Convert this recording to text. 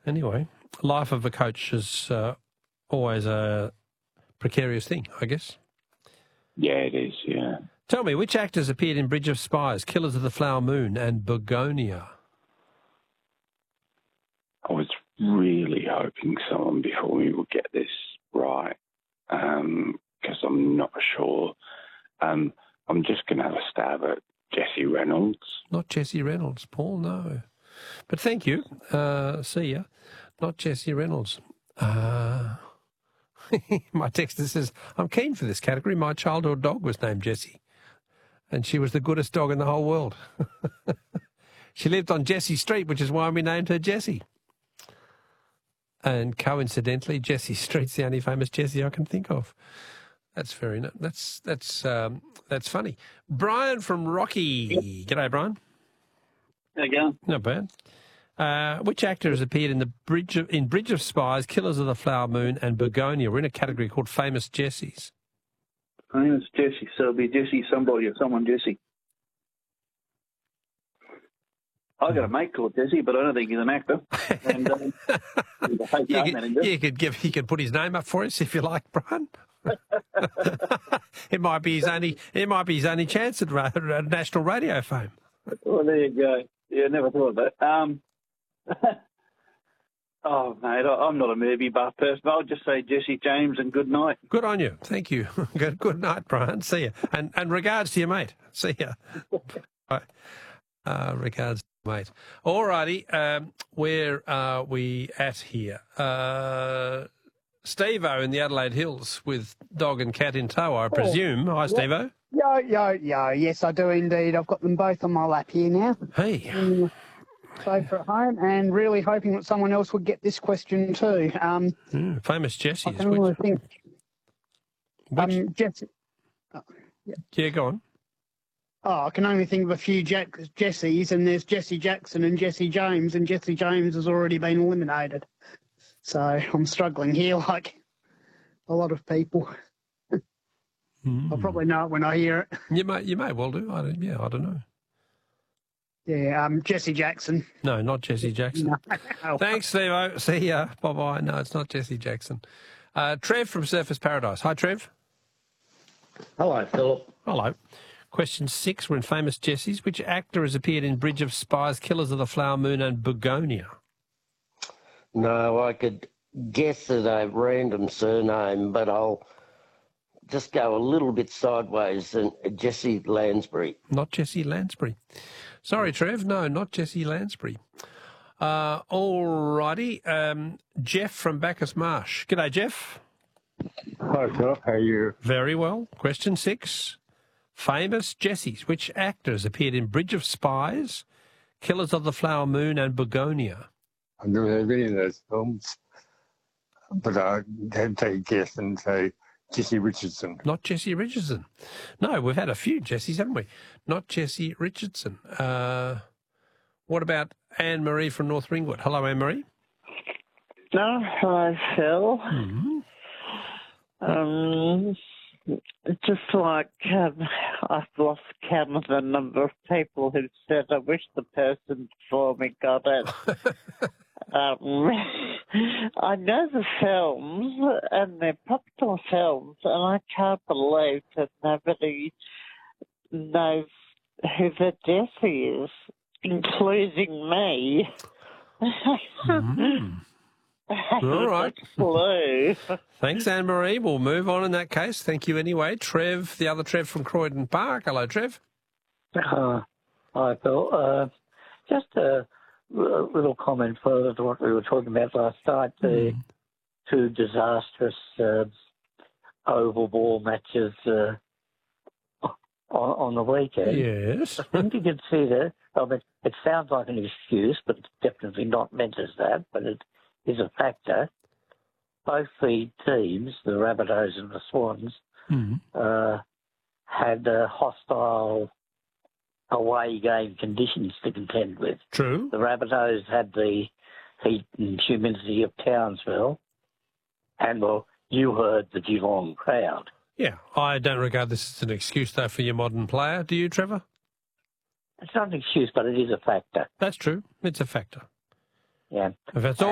Anyway, life of a coach is always a precarious thing, I guess. Yeah, it is, yeah. Tell me, which actors appeared in Bridge of Spies, Killers of the Flower Moon and Begonia? I was really hoping someone before me would get this right, because I'm not sure. I'm just going to have a stab at Jesse Reynolds. Not Jesse Reynolds, Paul, no. But thank you. See ya. Not Jesse Reynolds. My texter says, I'm keen for this category. My childhood dog was named Jessie, and she was the goodest dog in the whole world. She lived on Jessie Street, which is why we named her Jessie. And coincidentally, Jessie Street's the only famous Jessie I can think of. That's that's funny. Brian from Rocky. G'day, Brian. How you going? Not bad. Which actor has appeared in Bridge of Spies, Killers of the Flower Moon and Begonia? We're in a category called Famous Jessies. Famous Jesse, so it'll be Jesse somebody or someone Jesse. I got a mate called Jesse, but I don't think he's an actor. And he could put his name up for us if you like, Brian. It might be his only chance at national radio fame. Well, there you go. Yeah, never thought of that. Oh, mate, I'm not a movie buff person. I'll just say Jesse James and good night. Good on you. Thank you. Good night, Brian. See you. And regards to your mate. See you. Regards to your mate. All righty. Where are we at here? Steve-O in the Adelaide Hills with dog and cat in tow, I presume. Hi, Steve-O. Yo. Yes, I do indeed. I've got them both on my lap here now. Hey. Sofa at home, and really hoping that someone else would get this question too. Famous Jessies. I can only think. Jesse. Yeah, go on. Oh, I can only think of a few Jessies, and there's Jesse Jackson and Jesse James, and Jesse James has already been eliminated. So I'm struggling here like a lot of people. I'll probably know it when I hear it. You may well do. I don't know. Yeah, Jesse Jackson. No, not Jesse Jackson. No. Thanks, Steve-O. See ya. Bye-bye. No, it's not Jesse Jackson. Trev from Surfers Paradise. Hi, Trev. Hello, Philip. Hello. Question 6. We're in Famous Jessies. Which actor has appeared in Bridge of Spies, Killers of the Flower Moon and Begonia? No, I could guess at a random surname, but I'll just go a little bit sideways and Jesse Lansbury. Not Jesse Lansbury. Sorry, Trev. No, not Jesse Lansbury. All righty. Jeff from Bacchus Marsh. G'day, Jeff. Hi, Phil. How are you? Very well. Question 6. Famous Jessies. Which actors appeared in Bridge of Spies, Killers of the Flower Moon and Begonia? I've never heard any of those films, but I had to take a guess and say Jesse Richardson. Not Jesse Richardson. No, we've had a few Jessies, haven't we? Not Jesse Richardson. What about Anne-Marie from North Ringwood? Hello, Anne-Marie. Hello, Phil. Just like I've lost count of the number of people who said, I wish the person before me got it. I know the films, and they're popular films, and I can't believe that nobody knows who the Jessie is, including me. All right. Clue. Thanks, Anne-Marie. We'll move on in that case. Thank you anyway. Trev, the other Trev from Croydon Park. Hello, Trev. Hi, Phil. Just a little comment further to what we were talking about last night, the two disastrous oval ball matches on the weekend. Yes. I think you can see that. I mean, it sounds like an excuse, but it's definitely not meant as that, but it is a factor. Both the teams, the Rabbitohs and the Swans, had hostile away game conditions to contend with. True. The Rabbitohs had the heat and humidity of Townsville, and, well, you heard the Geelong crowd. Yeah, I don't regard this as an excuse, though, for your modern player. Do you, Trevor? It's not an excuse, but it is a factor. That's true. It's a factor. Yeah. If it's all